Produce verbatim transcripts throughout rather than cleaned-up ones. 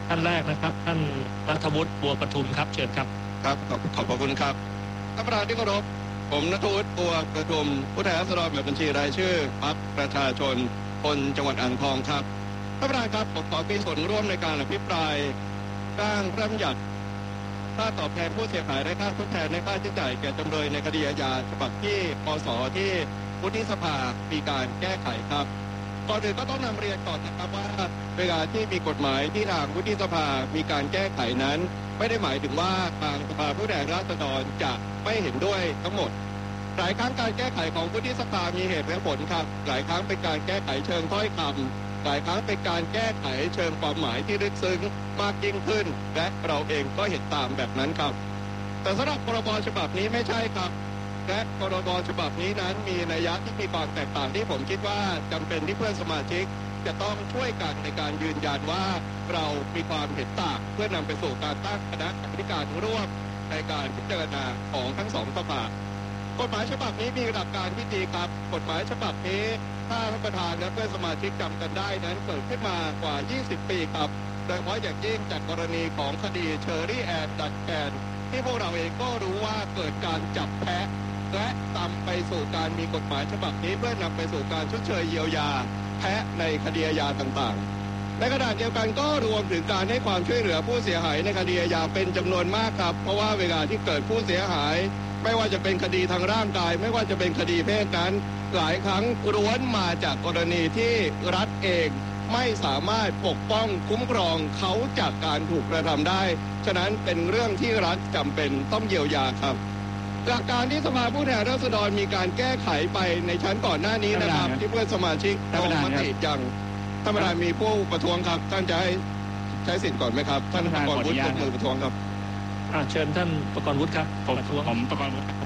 ท่านแรกนะครับท่านณัฐวุฒิบัวประทุมครับเชิญครับครับขอบขอบพระคุณครับท่านประธานที่เคารพผมณัฐวุฒิบัวประทุมผู้แทนราษฎรแบบบัญชีรายชื่อพรรคประชาชนคนจังหวัดอ่างทองครับท่านประธานครับผมขอมีส่วนร่วมในการอภิปรายร่างพระราชบัญญัติค่าตอบแทนผู้เสียหายและค่าทดแทนในค่าใช้จ่ายแก่จำเลยในคดีอาญาฉบับที่ปสที่วุฒิสภามีการแก้ไขครับก่อนอื่นก็ต้องนำเรียนก่อนนะครับว่าเวลาที่มีกฎหมายที่ทางวุฒิสภามีการแก้ไขนั้นไม่ได้หมายถึงว่าทางสภาผู้แทนราษฎรจะไม่เห็นด้วยทั้งหมดหลายครั้งการแก้ไขของวุฒิสภามีเหตุและผลครับหลายครั้งเป็นการแก้ไขเชิงถ้อยคำหลายครั้งเป็นการแก้ไขเชิงความหมายที่ลึกซึ้งมากยิ่งขึ้นและเราเองก็เห็นตามแบบนั้นครับแต่สำหรับพรบฉบับนี้ไม่ใช่ครับและพรบฉบับนี้นั้นมีนัยยะที่มีความแตกต่างที่ผมคิดว่าจำเป็นที่เพื่อนสมาชิกจะต้องช่วยกันในการยืนยันว่าเรามีความเห็นต่างเพื่อนำไปสู่การตั้งคณะกรรมการร่วมในการพิจารณาของทั้งสองสภากฎหมายฉบับนี้มีหลักการวิธีครับกฎหมายฉบับนี้ถ้าท่านประธานและเพื่อนสมาชิกจำกันได้นั้นเกิดขึ้นมากว่ายี่สิบปีครับโดยเฉพาะอย่างยิ่งจากกรณีของคดีเชอรี่แอนด์ดัตแคนที่พวกเราเองก็รู้ว่าเกิดการจับแพะและนำไปสู่การมีกฎหมายฉบับนี้เพื่อนำไปสู่การชดเชยเยียวยาแพะในคดีอาญาต่างๆในขณะเดียวกันก็รวมถึงการให้ความช่วยเหลือผู้เสียหายในคดีอาญาเป็นจำนวนมากครับเพราะว่าเวลาที่เกิดผู้เสียหายไม่ว่าจะเป็นคดีทางร่างกายไม่ว่าจะเป็นคดีเพศนั้นหลายครั้งล้วนมาจากกรณีที่รัฐเองไม่สามารถปกป้องคุ้มครองเขาจากการถูกกระทำได้ฉะนั้นเป็นเรื่องที่รัฐจำเป็นต้องเยียวยาครับหลักการที่สภาผู้แทนราษฎรมีการแก้ไขไปในชั้นก่อนหน้านี้นะครับที่เพื่อนสมาชิกลงมติยังท่านประธานมีผู้ประท้วงครับท่านจะให้ใช้สิทธิ์ก่อนไหมครับท่านประกรณ์วุฒิยกมือประท้วงครับเชิญท่านประกรณ์วุฒิครับผมผมประกรณ์วุฒิ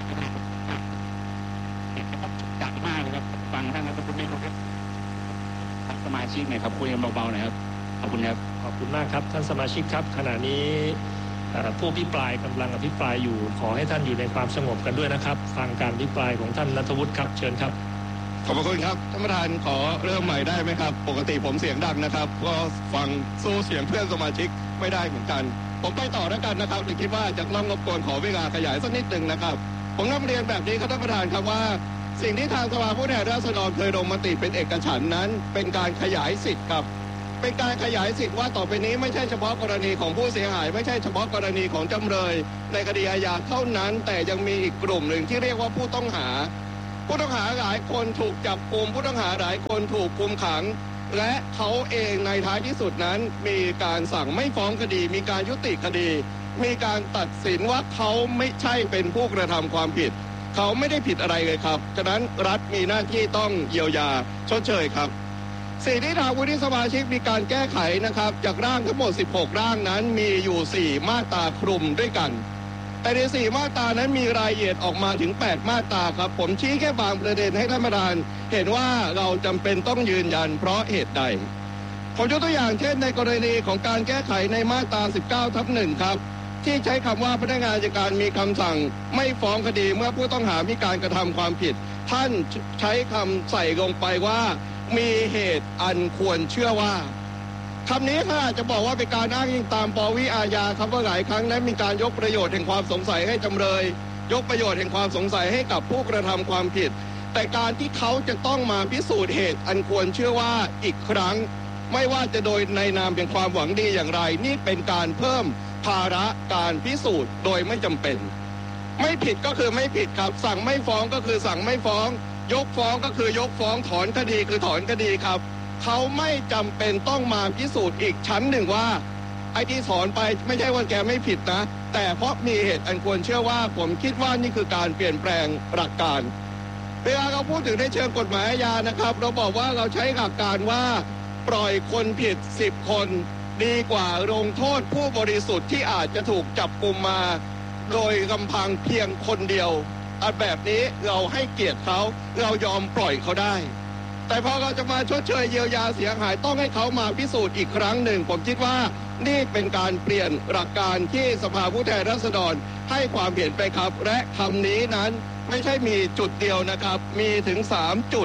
จัดมากเลยครับฟังท่านรัฐมนตรีครับสมาชิกหน่อยครับคุยกันเบาๆหน่อยครับขอบคุณครับขอบคุณมากครับท่านสมาชิกครับขณะนี้ผู้อภิปรายกำลังอภิปรายอยู่ขอให้ท่านอยู่ในความสงบกันด้วยนะครับฟังการอภิปรายของท่านณัฐวุฒิครับเชิญครับขอบคุณครับท่านประธานขอเริ่มใหม่ได้ไหมครับปกติผมเสียงดังนะครับก็ฟังสู้เสียงเพื่อนสมาชิกไม่ได้เหมือนกันผมไปต่อแล้วกันนะครับคิดว่าจะต้องรบกวนขอเวลาขยายสักนิดหนึ่งนะครับผมนำเรียนแบบนี้ครับท่านประธานครับว่าสิ่งที่ทางสภาผู้แทนราษฎรเคยลงมติเป็นเอกฉันท์นั้นเป็นการขยายสิทธิ์ครับเป็นการขยายสิทธิ์ว่าต่อไปนี้ไม่ใช่เฉพาะกรณีของผู้เสียหายไม่ใช่เฉพาะกรณีของจำเลยในคดีอาญาเท่านั้นแต่ยังมีอีกกลุ่มหนึ่งที่เรียกว่าผู้ต้องหาผู้ต้องหาหลายคนถูกจับกุมผู้ต้องหาหลายคนถูกคุมขังและเขาเองในท้ายที่สุดนั้นมีการสั่งไม่ฟ้องคดีมีการยุติคดีมีการตัดสินว่าเขาไม่ใช่เป็นผู้กระทำความผิดเขาไม่ได้ผิดอะไรเลยครับฉะนั้นรัฐมีหน้าที่ต้องเยียวยาชดเชยครับสิ่งที่ทางวุฒิสมาชิกมีการแก้ไขนะครับจากร่างทั้งหมดสิบหกร่างนั้นมีอยู่สี่มาตราคลุมด้วยกันแต่ในสี่มาตรานั้นมีรายละเอียดออกมาถึงแปดมาตราครับผมชี้แค่บางประเด็นให้ท่านประธานเห็นว่าเราจำเป็นต้องยืนยันเพราะเหตุใดผมยกตัวอย่างเช่นในกรณีของการแก้ไขในมาตราสิบเก้าทับหนึ่งครับที่ใช้คำว่าพนักงานอัยการมีคำสั่งไม่ฟ้องคดีเมื่อผู้ต้องหามีการกระทำความผิดท่านใช้คำใส่ลงไปว่ามีเหตุอันควรเชื่อว่าคำนี้ค่ะจะบอกว่าเป็นการอ้างอิงตามปวิอาญาครับว่าหลายครั้งนั้นมีการยกประโยชน์แห่งความสงสัยให้จำเลยยกประโยชน์แห่งความสงสัยให้กับผู้กระทำความผิดแต่การที่เขาจะต้องมาพิสูจน์เหตุอันควรเชื่อว่าอีกครั้งไม่ว่าจะโดยในนามเป็นความหวังดีอย่างไรนี่เป็นการเพิ่มภาระการพิสูจน์โดยไม่จำเป็นไม่ผิดก็คือไม่ผิดครับสั่งไม่ฟ้องก็คือสั่งไม่ฟ้องยกฟ้องก็คือยกฟ้องถอนคดีคือถอนคดีครับเขาไม่จำเป็นต้องมาพิสูจน์อีกชั้นหนึ่งว่าไอ้ที่ถอนไปไม่ใช่ว่าแกไม่ผิดนะแต่เพราะมีเหตุอันควรเชื่อว่าผมคิดว่านี่คือการเปลี่ยนแปลงหลักการเวลาเราพูดถึงในเชิงกฎหมายอาญานะครับเราบอกว่าเราใช้หลักการว่าปล่อยคนผิดสิบคนดีกว่าลงโทษผู้บริสุทธิ์ที่อาจจะถูกจับกุมมาโดยลำพังเพียงคนเดียวอันแบบนี้เราให้เกียรติเขาเรายอมปล่อยเขาได้แต่พอเราจะมาชดเชยเยียวยาเสียหายต้องให้เขามาพิสูจน์อีกครั้งหนึ่งผมคิดว่านี่เป็นการเปลี่ยนหลักการที่สภาผู้แทนราษฎรให้ความเห็นไปครับและคำนี้นั้นไม่ใช่มีจุดเดียวนะครับมีถึงสามจุด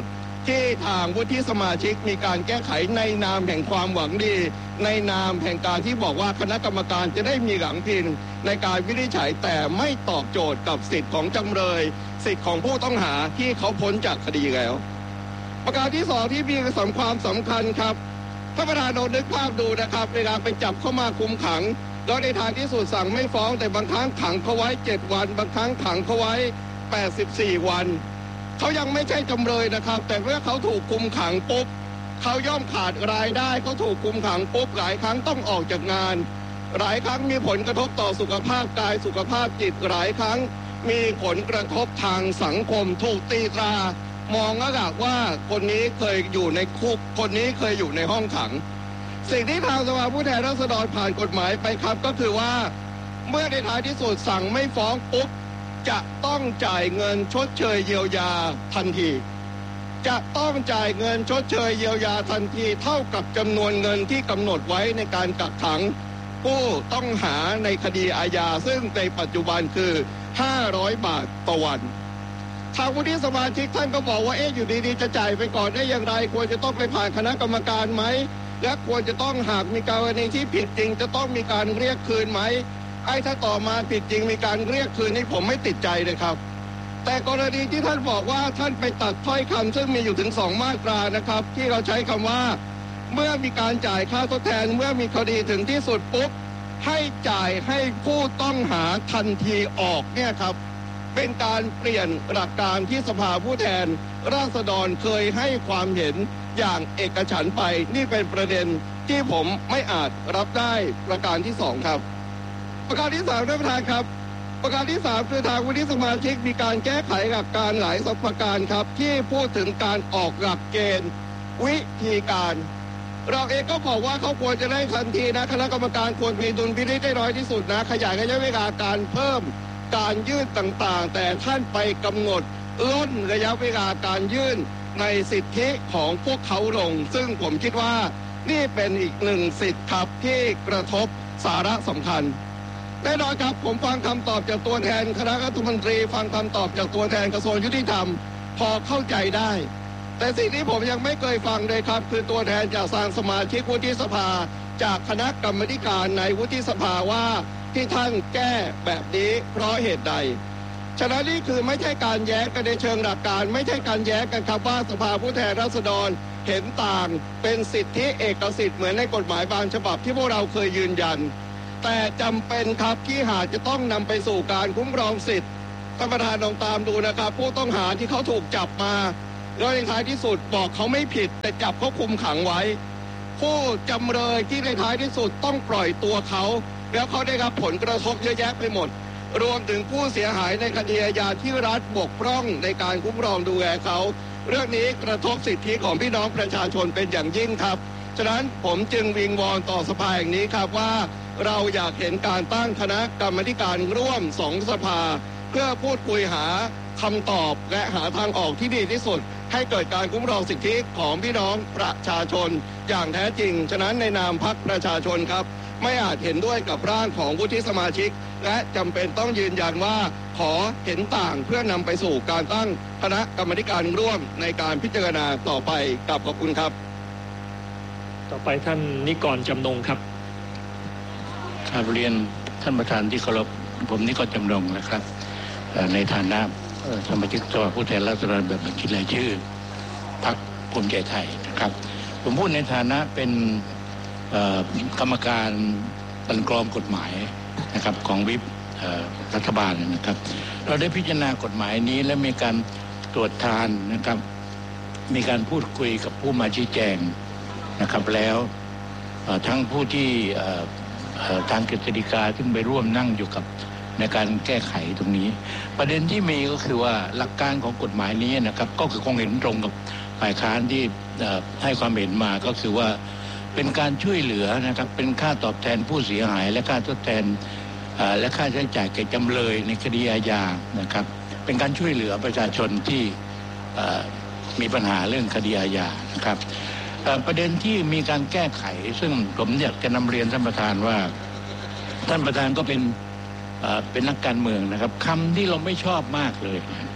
ที่ทางวุฒิสมาชิกมีการแก้ไขในนามแห่งความหวังดีในนามแห่งการที่บอกว่าคณะกรรมการจะได้มีหลังพิงในการวินิจฉัยแต่ไม่ตอบโจทย์กับสิทธิ์ของจำเลยสิทธิ์ของผู้ต้องหาที่เขาพ้นจากคดีแล้วประการที่สองที่มีความสำคัญครับท่านประธานลองนึกภาพดูนะครับเวลาไปจับเข้ามาคุมขังแล้วในทางที่สุดสั่งไม่ฟ้องแต่บางครั้งขังเขาไว้เจ็ดวันบางครั้งขังเขาไว้แปดสิบสี่วันเขายังไม่ใช่จำเลยนะครับแต่เมื่อเขาถูกคุมขังปุ๊บเขาย่อมขาดรายได้เขาถูกคุมขังปุ๊บหลายครั้งต้องออกจากงานหลายครั้งมีผลกระทบต่อสุขภาพกายสุขภาพจิตหลายครั้งมีผลกระทบทางสังคมถูกตีตรามองแล้วว่าคนนี้เคยอยู่ในคุกคนนี้เคยอยู่ในห้องขังสิ่งที่ทางสภาผู้แทนราษฎรผ่านกฎหมายไปครับก็คือว่าเมื่อในท้ายที่สุดสั่งไม่ฟ้องปุ๊บจะต้องจ่ายเงินชดเชยเยียวยาทันทีจะต้องจ่ายเงินชดเชยเยียวยาทันทีเท่ากับจำนวนเงินที่กำหนดไว้ในการกักขังผู้ต้องหาในคดีอาญาซึ่งในปัจจุบันคือห้าร้อยบาทต่อวันทางวุฒิสมาชิกท่านก็บอกว่าเอ๊ะอยู่ดีๆจะจ่ายไปก่อนได้อย่างไรควรจะต้องไปผ่านคณะกรรมการไหมและควรจะต้องหากมีกรณีที่ผิดจริงจะต้องมีการเรียกคืนไหมไอ้ถ้าต่อมาผิดจริงมีการเรียกคืนนี่ผมไม่ติดใจเลยครับแต่กรณีที่ท่านบอกว่าท่านไปตัดถ้อยคำซึ่งมีอยู่ถึงสองมาตรานะครับที่เราใช้คำว่าเมื่อมีการจ่ายค่าทดแทนเมื่อมีคดีถึงที่สุดปุ๊บให้จ่ายให้ผู้ต้องหาทันทีออกเนี่ยครับเป็นการเปลี่ยนหลักการที่สภาผู้แทนราษฎรเคยให้ความเห็นอย่างเอกฉันท์ไปนี่เป็นประเด็นที่ผมไม่อาจรับได้ประการที่สองครับประการที่สามท่านประธานครับประการที่สามคือทางวุฒิสมาชิกมีการแก้ไขหลักการหลายประการครับที่พูดถึงการออกหลักเกณฑ์วิธีการเราเองก็บอกว่าเขาควรจะได้ทันทีนะคณะกรรมการควรมีดุลพินิจได้น้อยที่สุดนะขยายระยะเวลาการเพิ่มการยื่นต่างๆแต่ท่านไปกำหนดล้นระยะเวลาการยื่นในสิทธิของพวกเขาลงซึ่งผมคิดว่านี่เป็นอีกหนึ่งสิทธิครับที่กระทบสาระสำคัญแน่นอนครับผมฟังคำตอบจากตัวแทนคณะรัฐมนตรีฟังคำตอบจากตัวแทนกระทรวงยุติธรรมพอเข้าใจได้แต่สิ่งที่ผมยังไม่เคยฟังเลยครับคือตัวแทนจากทางสมาชิกวุฒิสภาจากคณะกรรมาธิการในวุฒิสภาว่าที่ท่านแก้แบบนี้เพราะเหตุใดฉะนั้นนี่คือไม่ใช่การแย้งกันในเชิงหลักการไม่ใช่การแย้งกันครับว่าสภาผู้แทนราษฎรเห็นต่างเป็นสิทธิเอกสิทธิ์เหมือนในกฎหมายบางฉบับที่พวกเราเคยยืนยันแต่จำเป็นครับที่หากจะต้องนำไปสู่การคุ้มครองสิทธิ์ท่านประธานลองตามดูนะครับผู้ต้องหาที่เขาถูกจับมาแล้วในท้ายที่สุดบอกเขาไม่ผิดแต่จับเขาคุมขังไว้ผู้จำเลยที่ในท้ายที่สุดต้องปล่อยตัวเขาแล้วเขาได้รับผลกระทบเยอะแยะไปหมดรวมถึงผู้เสียหายในคดีอาญาที่รัฐบกพร่องในการคุ้มครองดูแลเขาเรื่องนี้กระทบสิทธิของพี่น้องประชาชนเป็นอย่างยิ่งครับฉะนั้นผมจึงวิงวอนต่อสภาแห่งนี้ครับว่าเราอยากเห็นการตั้งคณะกรรมาธิการร่วมสองสภาเพื่อพูดคุยหาคำตอบและหาทางออกที่ดีที่สุดให้เกิดการคุ้มครองสิทธิของพี่น้องประชาชนอย่างแท้จริงฉะนั้นในนามพรรคประชาชนครับไม่อาจเห็นด้วยกับร่างของวุฒิสมาชิกและจำเป็นต้องยืนยันว่าขอเห็นต่างเพื่อนำไปสู่การตั้งคณะกรรมาธิการร่วมในการพิจารณาต่อไปกับขอบคุณครับต่อไปท่านนิกรจำนงครับกราบเรียนท่านประธานที่เคารพผมนิกรจำนงนะครับในฐานะสมาชิกสภาผู้แทนราษฎรแบบบัญชีรายชื่อพรรคภูมิใจไทยนะครับผมพูดในฐานะเป็นกรรมการกลั่นกรองกฎหมายนะครับของวิปรัฐบาลนะครับเราได้พิจารณากฎหมายนี้และมีการตรวจทานนะครับมีการพูดคุยกับผู้มาชี้แจงนะครับแล้วทั้งผู้ที่ทางกฤษฎีกาซึ่งไปร่วมนั่งอยู่กับในการแก้ไขตรงนี้ประเด็นที่มีก็คือว่าหลักการของกฎหมายนี้นะครับก็คือคงเห็นตรงกับฝ่ายค้านที่ให้ความเห็นมาก็คือว่าเป็นการช่วยเหลือนะครับเป็นค่าตอบแทนผู้เสียหายและค่าทดแทนและค่าใช้จ่ายแก่จำเลยในคดีอาญานะครับเป็นการช่วยเหลือประชาชนที่มีปัญหาเรื่องคดีอาญานะครับประเด็นที่มีการแก้ไขซึ่งผมอยากจะนำเรียนท่านประธานว่าท่านประธานก็เป็นเป็นนักการเมืองนะครับคำที่เราไม่ชอบมากเลยก็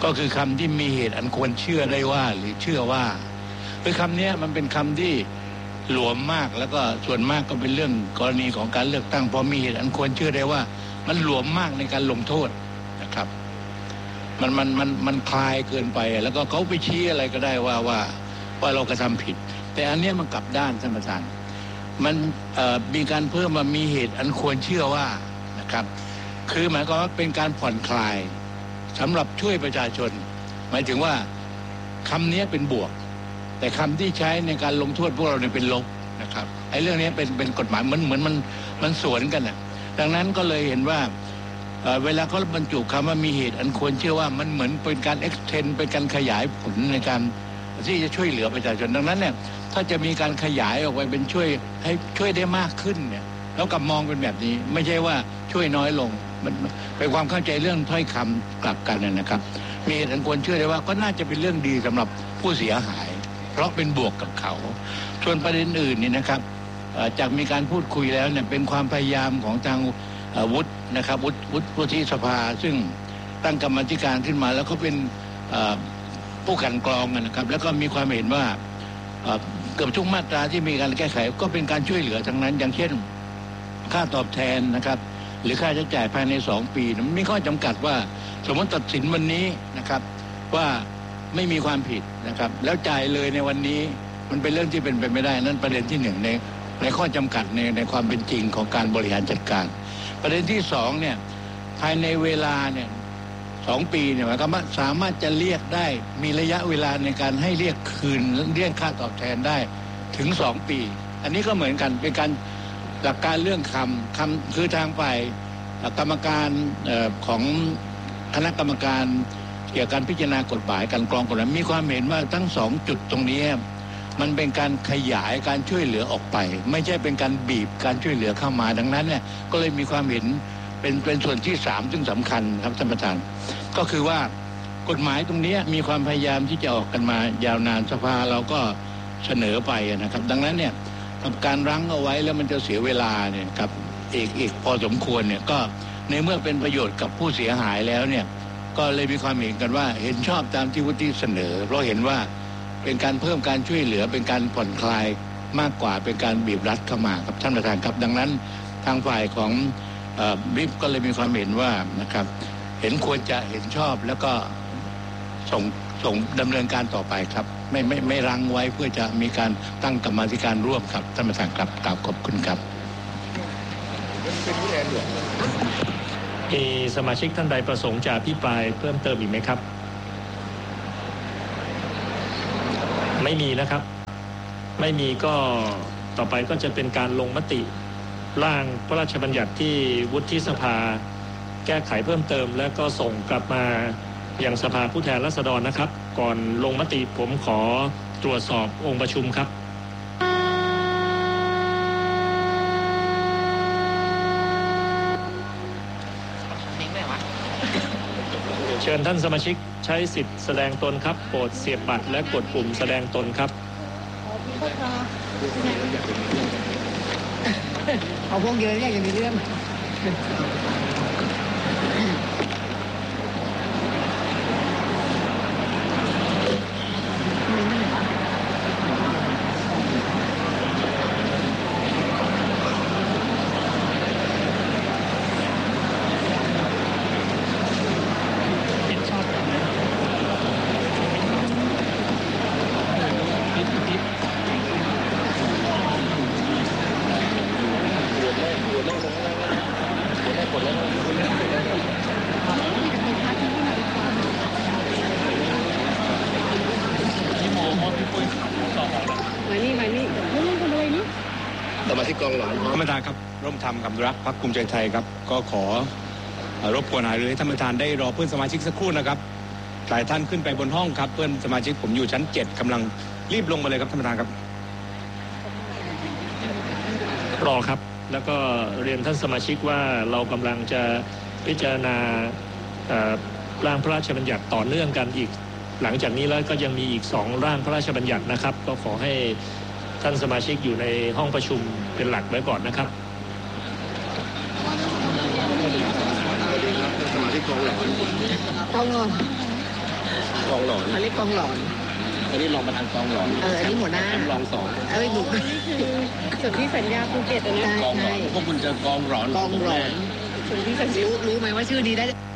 ก็คือคำที่มีเหตุอันควรเชื่อได้ว่าหรือเชื่อว่าคือคำนี้มันเป็นคำที่หลวมมากแล้วก็ส่วนมากก็เป็นเรื่องกรณีของการเลือกตั้งพอมีเหตุอันควรเชื่อได้ว่ามันหลวมมากในการลงโทษนะครับมันมันมันมันคลายเกินไปแล้วก็เขาไปชี้อะไรก็ได้ว่าว่าว่าเรากระทำผิดแต่อันนี้มันกลับด้านท่านประธานมันมีการเพิ่มมามีเหตุอันควรเชื่อว่านะครับคือหมายความว่าเป็นการผ่อนคลายสำหรับช่วยประชาชนหมายถึงว่าคำนี้เป็นบวกแต่คำที่ใช้ในการลงโทษพวกเราเนี่ยเป็นลบนะครับไอ้เรื่องนี้เป็นเป็นกฎหมายเหมือนเหมือนมันมันสวนกันนะดังนั้นก็เลยเห็นว่า เ, เวลาเขาบรรจุคำว่ามีเหตุอันควรเชื่อว่ามันเหมือนเป็นการ extend เป็นการขยายผลในการที่จะช่วยเหลือประชาชนดังนั้นเนี่ยถ้าจะมีการขยายออกไปเป็นช่วยให้ช่วยได้มากขึ้นเนี่ยแล้วกับมองเป็นแบบนี้ไม่ใช่ว่าช่วยน้อยลงมันเป็นความเข้าใจเรื่องถ้อยคำกลับกันนะครับมีเหตุอันควรเชื่อได้ว่าก็น่าจะเป็นเรื่องดีสำหรับผู้เสียหายเพราะเป็นบวกกับเขาส่วนประเด็นอื่นนี่นะครับจากมีการพูดคุยแล้วเนี่ยเป็นความพยายามของทางวุฒินะครับวุฒิวุฒิสภาซึ่งตั้งกรรมธิการขึ้นมาแล้วก็เป็นผู้กันกรองนะครับแล้วก็มีความเห็นว่าเกือบทุกมาตราที่มีการแก้ไขก็เป็นการช่วยเหลือทั้งนั้นอย่างเช่นค่าตอบแทนนะครับหรือค่าใช้จ่ายภายในสองปีมันมีข้อจำกัดว่าสมมติตัดสินวันนี้นะครับว่าไม่มีความผิดนะครับแล้วจ่ายเลยในวันนี้มันเป็นเรื่องที่เป็นไปไม่ได้นั่นประเด็นที่หนึ่งในในข้อจำกัดในในความเป็นจริงของการบริหารจัดการประเด็นที่สองเนี่ยภายในเวลาเนี่ยสองปีเนี่ยหมายความว่าสามารถจะเรียกได้มีระยะเวลาในการให้เรียกคืนเรียกค่าตอบแทนได้ถึงสองปีอันนี้ก็เหมือนกันเป็นการหลักการเรื่องคำคำคือทางฝ่ายกรรมการของคณะกรรมการเกี่ยวกับการพิจารณากฎหมายการกรองกฎหมายมีความเห็นว่าทั้งสองจุดตรงนี้มันเป็นการขยายการช่วยเหลือออกไปไม่ใช่เป็นการบีบการช่วยเหลือเข้ามาดังนั้นเนี่ยก็เลยมีความเห็นเป็นเป็นส่วนที่สามซึ่งสำคัญครับท่านประธานก็คือว่ากฎหมายตรงนี้มีความพยายามที่จะออกกันมายาวนานสภาเราก็เสนอไปนะครับดังนั้นเนี่ยการรั้งเอาไว้แล้วมันจะเสียเวลาเนี่ยครับอีกอีกพอสมควรเนี่ยก็ในเมื่อเป็นประโยชน์กับผู้เสียหายแล้วเนี่ยก็เลยมีความเห็นกันว่าเห็นชอบตามที่วุฒิเสนอเพราะเห็นว่าเป็นการเพิ่มการช่วยเหลือเป็นการผ่อนคลายมากกว่าเป็นการบีบรัดเข้ามาครับท่านประธานครับดังนั้นทางฝ่ายของบิ๊กก็เลยมีความเห็นว่านะครับเห็นควรจะเห็นชอบแล้วก็ส่งส่งดำเนินการต่อไปครับไม่ไม่ไม่รั้งไว้เพื่อจะมีการตั้งกรรมาธิการร่วมครับท่านประธานครับกราบขอบคุณครับมีสมาชิกท่านใดประสงค์จะอภิปรายเพิ่มเติมอีกไหมครับไม่มีนะครับไม่มีก็ต่อไปก็จะเป็นการลงมติร่างพระราชบัญญัติที่วุฒิสภาแก้ไขเพิ่มเติมแล้วก็ส่งกลับมายังสภาผู้แทนราษฎรนะครับก่อนลงมติผมขอตรวจสอบองค์ประชุมครับเชิญท่านสมาชิกใช้สิทธิ์แสดงตนครับโปรดเสียบบัตรและกดปุ่มแสดงตนครับเอาพวกเยอะเนี่ยอย่างมีเรื่องท่านประธานครับร่วมทำกับรักพรรคภูมิใจไทยครับก็ขอรบกวนหารือให้ท่านประธานได้รอเพื่อนสมาชิกสักครู่นะครับหลายท่านขึ้นไปบนห้องครับเพื่อนสมาชิกผมอยู่ชั้นเจ็ดกำลังรีบลงมาเลยครับท่านประธานครับรอครับแล้วก็เรียนท่านสมาชิกว่าเรากำลังจะพิจารณาร่างพระราชบัญญัติต่อเนื่องกันอีกหลังจากนี้แล้วก็ยังมีอีกสองร่างพระราชบัญญัตินะครับก็ขอให้ท่านสมาชิกอยู่ในห้องประชุมเป็นหลักไว้ก่อนนะครับสมาชิกกองหลอนกองหลอนกองหลอนเขาเรียกกองหลอนอันนี้รองประธานกองหลอนเอออันนี้หัวหน้าแชมป์รองสองเอ้ยบุกนี่คือส่วนที่สัญญาภูเก็ตนะใช่กองหลอใช่นพวกคุณจะกองหลอนกองหลอนส่วนที่สัญญารู้รู้ไหมว่าชื่อนี้ได้